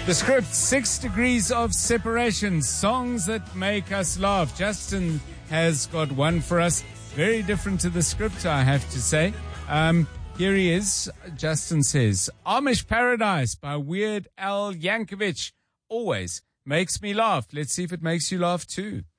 The script, 6 Degrees of Separation, songs that make us laugh. Justin has got one for us. Very different to the script, I have to say. Here he is. Justin says, Amish Paradise by Weird Al Yankovic always makes me laugh. Let's see if it makes you laugh too.